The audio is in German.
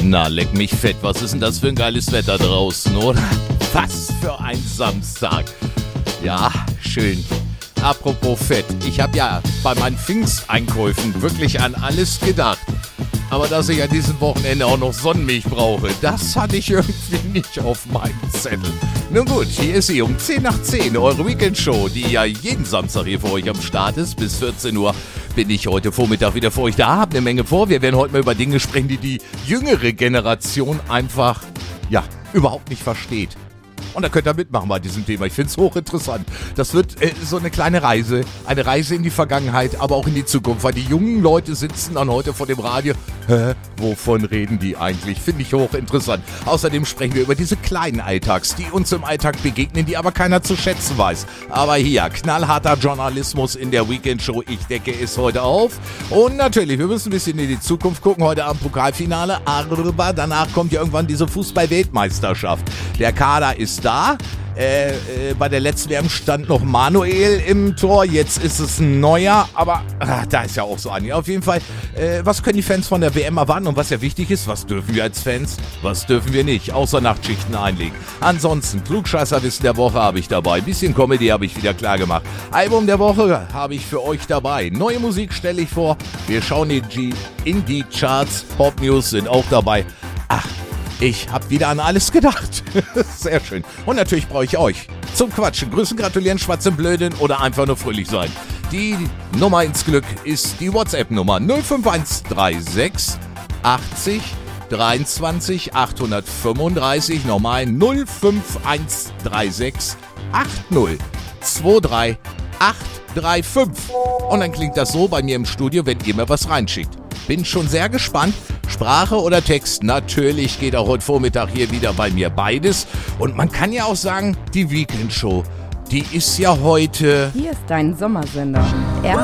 Na, leck mich fett, was ist denn das für ein geiles Wetter draußen, oder? Was für ein Samstag. Ja, schön. Apropos Fett, ich habe ja bei meinen Pfingsteinkäufen wirklich an alles gedacht. Aber dass ich an diesem Wochenende auch noch Sonnenmilch brauche, das hatte ich irgendwie nicht auf meinem Zettel. Nun gut, hier ist sie um 10 nach 10, eure Weekendshow, die ja jeden Samstag hier für euch am Start ist. Bis 14 Uhr bin ich heute Vormittag wieder für euch da, hab eine Menge vor. Wir werden heute mal über Dinge sprechen, die jüngere Generation einfach, überhaupt nicht versteht. Und da könnt ihr mitmachen bei diesem Thema. Ich finde es hochinteressant. Das wird so eine kleine Reise. Eine Reise in die Vergangenheit, aber auch in die Zukunft. Weil die jungen Leute sitzen dann heute vor dem Radio. Wovon reden die eigentlich? Finde ich hochinteressant. Außerdem sprechen wir über diese kleinen Alltags, die uns im Alltag begegnen, die aber keiner zu schätzen weiß. Aber hier, knallharter Journalismus in der Weekendshow. Ich decke es heute auf. Und natürlich, wir müssen ein bisschen in die Zukunft gucken. Heute am Pokalfinale. Aber danach kommt ja irgendwann diese Fußball-Weltmeisterschaft. Der Kader ist da. Bei der letzten WM stand noch Manuel im Tor, jetzt ist es ein neuer, aber da ist ja auch so ein. Auf jeden Fall, was können die Fans von der WM erwarten und was ja wichtig ist, was dürfen wir als Fans, was dürfen wir nicht, außer Nachtschichten einlegen. Ansonsten, Klugscheißerwissen der Woche habe ich dabei, ein bisschen Comedy habe ich wieder klar gemacht. Album der Woche habe ich für euch dabei, neue Musik stelle ich vor, wir schauen in die Charts, Pop News sind auch dabei. Ich hab wieder an alles gedacht. Sehr schön. Und natürlich brauche ich euch zum Quatschen, Grüßen, Gratulieren, Schwatzen, Blöden oder einfach nur fröhlich sein. Die Nummer ins Glück ist die WhatsApp-Nummer 05136 80 23 835. Nochmal 05136 80 23 835. Und dann klingt das so bei mir im Studio, wenn ihr mir was reinschickt. Bin schon sehr gespannt. Sprache oder Text, natürlich geht auch heute Vormittag hier wieder bei mir beides. Und man kann ja auch sagen, die Weekendshow, die ist ja heute... Hier ist dein Sommersender.